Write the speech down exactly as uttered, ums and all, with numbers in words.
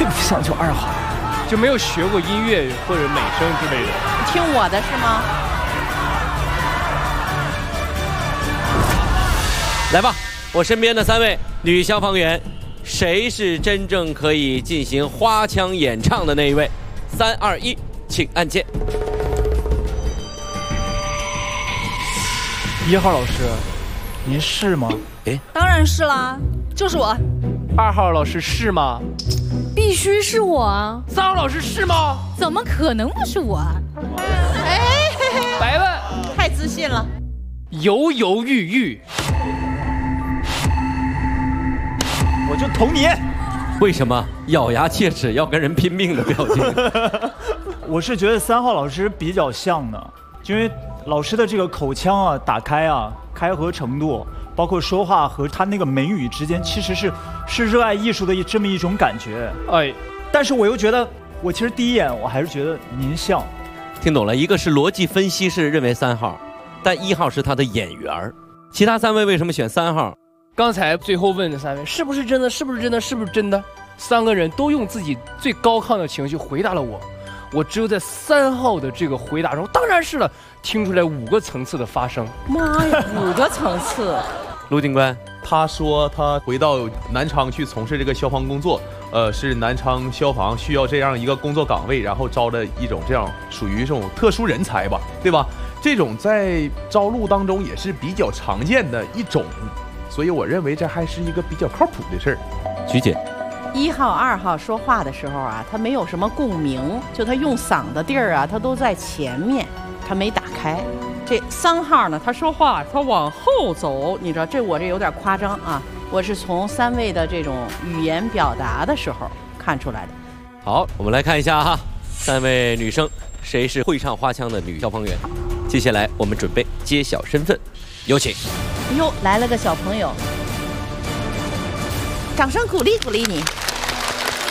不像就二号， 就没有学过音乐或者美声之类的。 听我的是吗？ 来吧，我身边的三位女消防员，谁是真正可以进行花腔演唱的那一位？三二一，请按键。 一号老师，您是吗？ 哎， 当然是啦，就是我。 二号老师是吗？ 必须是我啊！ 三号老师是吗？ 怎么可能不是我？ 哎， 白问， 太自信了， 犹犹豫豫。 我就捅你！ 为什么咬牙切齿要跟人拼命的表情？ 我是觉得三号老师比较像的，因为老师的这个口腔啊打开啊开合程度，包括说话和他那个眉宇之间，其实是是热爱艺术的这么一种感觉。 哎， 但是我又觉得，我其实第一眼我还是觉得您像。 听懂了，一个是逻辑分析是认为三号，但一号是他的眼缘儿。其他三位为什么选三号？ 刚才最后问的三位是不是真的？是不是真的？是不是真的？三个人都用自己最高亢的情绪回答了我。我只有在三号的这个回答中，当然是了，听出来五个层次的发声。 妈呀，五个层次！ 陆警官， 他说他回到南昌去从事这个消防工作，呃，是南昌消防需要这样一个工作岗位，然后招的一种这样属于这种特殊人才吧，对吧？这种在招录当中也是比较常见的一种，所以我认为这还是一个比较靠谱的事儿。 徐姐。 一号、二号说话的时候啊，他没有什么共鸣，就他用嗓的地儿啊，他都在前面，他没打开。这三号呢，他说话他往后走，你知道这我这有点夸张啊，我是从三位的这种语言表达的时候看出来的。 好，我们来看一下哈，三位女生谁是会唱花腔的女消防员？接下来我们准备揭晓身份，有请。 哟，来了个小朋友，掌声鼓励鼓励你。